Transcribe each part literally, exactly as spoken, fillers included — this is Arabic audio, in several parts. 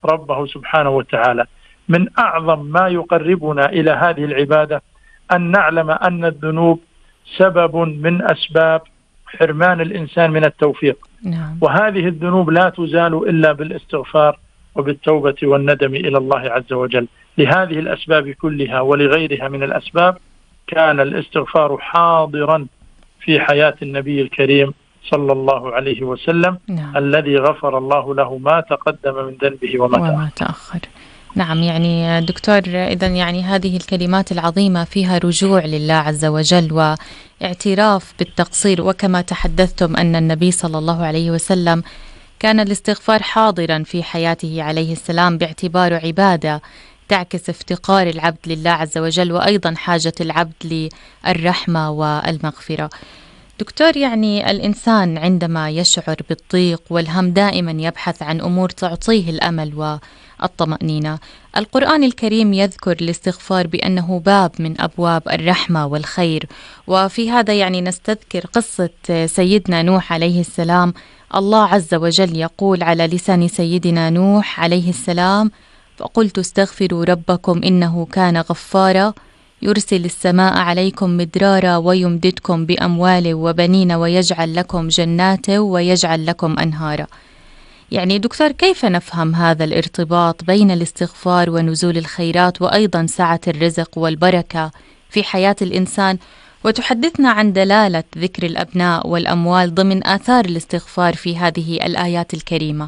ربه سبحانه وتعالى. من أعظم ما يقربنا إلى هذه العبادة أن نعلم أن الذنوب سبب من أسباب حرمان الإنسان من التوفيق. نعم. وهذه الذنوب لا تزال إلا بالاستغفار وبالتوبة والندم إلى الله عز وجل. لهذه الأسباب كلها ولغيرها من الأسباب كان الاستغفار حاضرا في حياة النبي الكريم صلى الله عليه وسلم. نعم. الذي غفر الله له ما تقدم من ذنبه وما, وما تأخر. نعم، يعني دكتور، إذن يعني هذه الكلمات العظيمة فيها رجوع لله عز وجل واعتراف بالتقصير، وكما تحدثتم أن النبي صلى الله عليه وسلم كان الاستغفار حاضرا في حياته عليه السلام باعتباره عبادة تعكس افتقار العبد لله عز وجل وأيضا حاجة العبد للرحمة والمغفرة. دكتور، يعني الإنسان عندما يشعر بالضيق والهم دائما يبحث عن أمور تعطيه الأمل والطمأنينة. القرآن الكريم يذكر الاستغفار بأنه باب من أبواب الرحمة والخير، وفي هذا يعني نستذكر قصة سيدنا نوح عليه السلام. الله عز وجل يقول على لسان سيدنا نوح عليه السلام: فقلت استغفروا ربكم إنه كان غفارا يرسل السماء عليكم مدرارا ويمددكم بأموال وبنين ويجعل لكم جنات ويجعل لكم أنهارا. يعني دكتور، كيف نفهم هذا الارتباط بين الاستغفار ونزول الخيرات وأيضا سعة الرزق والبركة في حياة الإنسان، وتحدثنا عن دلالة ذكر الأبناء والأموال ضمن آثار الاستغفار في هذه الآيات الكريمة؟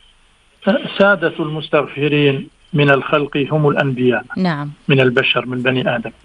سادة المستغفرين من الخلق هم الأنبياء. نعم. من البشر، من بني آدم.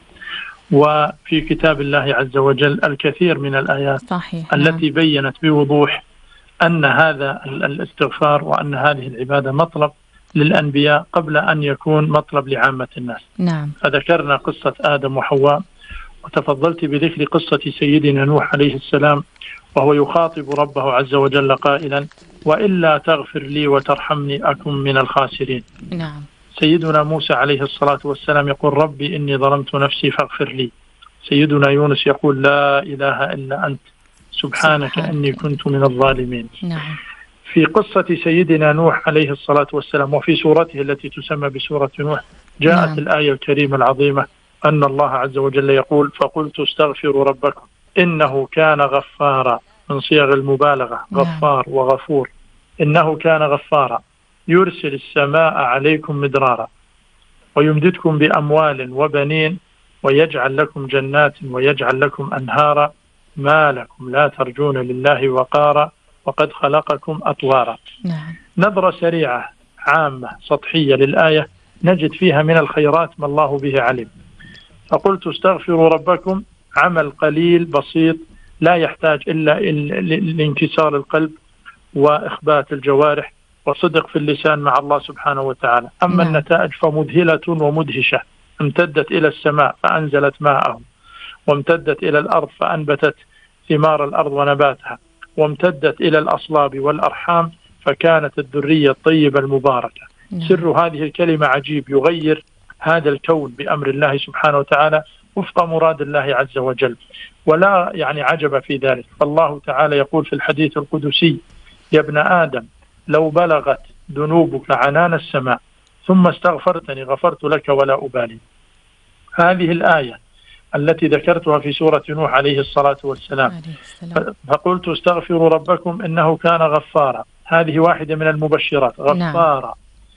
وفي كتاب الله عز وجل الكثير من الآيات صحيح. التي نعم. بيّنت بوضوح أن هذا الاستغفار وأن هذه العبادة مطلب للأنبياء قبل أن يكون مطلب لعامة الناس. نعم. فذكرنا قصة آدم وحواء، وتفضلت بذكر قصة سيدنا نوح عليه السلام وهو يخاطب ربه عز وجل قائلا: وإلا تغفر لي وترحمني أكن من الخاسرين. نعم. سيدنا موسى عليه الصلاة والسلام يقول: ربي إني ظلمت نفسي فاغفر لي. سيدنا يونس يقول: لا إله إلا أنت سبحانك, سبحانك إني كنت من الظالمين. نعم. في قصة سيدنا نوح عليه الصلاة والسلام وفي سورته التي تسمى بسورة نوح جاءت نعم. الآية الكريمة العظيمة أن الله عز وجل يقول: فقلت استغفروا ربكم إنه كان غفارا، من صيغ المبالغة. نعم. غفار وغفور. إنه كان غفارا يرسل السماء عليكم مدرارا ويمددكم بأموال وبنين ويجعل لكم جنات ويجعل لكم أنهارا ما لكم لا ترجون لله وقارا وقد خلقكم أطوارا. نعم. نظرة سريعة عامة سطحية للآية نجد فيها من الخيرات ما الله به عليم. فقلت استغفروا ربكم عمل قليل بسيط لا يحتاج إلا لانكسار القلب وإخبات الجوارح وصدق في اللسان مع الله سبحانه وتعالى. أما نعم. النتائج فمذهلة ومدهشة. امتدت إلى السماء فأنزلت ماءه، وامتدت إلى الأرض فأنبتت ثمار الأرض ونباتها، وامتدت إلى الأصلاب والأرحام فكانت الذرية الطيبة المباركة. نعم. سر هذه الكلمة عجيب، يغير هذا الكون بأمر الله سبحانه وتعالى وفق مراد الله عز وجل، ولا يعني عجب في ذلك. فالله تعالى يقول في الحديث القدسي: يا ابن آدم لو بلغت ذنوبك عنان السماء ثم استغفرتني غفرت لك ولا أبالي. هذه الآية التي ذكرتها في سورة نوح عليه الصلاة والسلام، فقلت استغفروا ربكم إنه كان غفارا، هذه واحدة من المبشرات. غفارا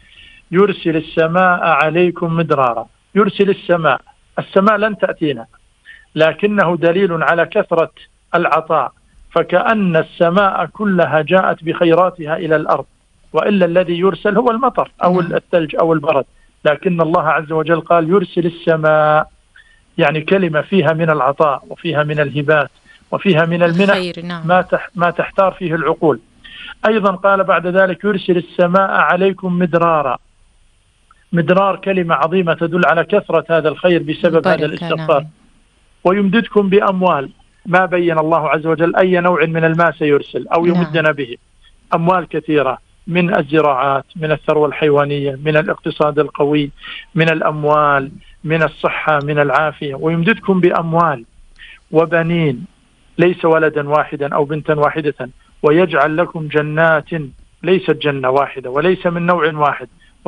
يرسل السماء عليكم مدرارا. يرسل السماء، السماء لن تأتينا لكنه دليل على كثرة العطاء، فكأن السماء كلها جاءت بخيراتها إلى الأرض، وإلا الذي يرسل هو المطر أو الثلج أو البرد، لكن الله عز وجل قال يرسل السماء، يعني كلمة فيها من العطاء وفيها من الهبات وفيها من المنح نعم. ما ما تحتار فيه العقول. أيضا قال بعد ذلك يرسل السماء عليكم مدرارا. مدرار كلمة عظيمة تدل على كثرة هذا الخير بسبب هذا الاستغفار. نعم. ويمددكم بأموال، ما بين الله عز وجل أي نوع من الماء سيرسل أو يمدنا نعم. به أموال كثيرة من الزراعات، من الثروة الحيوانية، من الاقتصاد القوي، من الأموال، من الصحة، من العافية. ويمددكم بأموال وبنين، ليس ولدا واحدا أو بنتا واحدة. ويجعل لكم جنات، ليست جنة واحدة وليس من نوع واحد،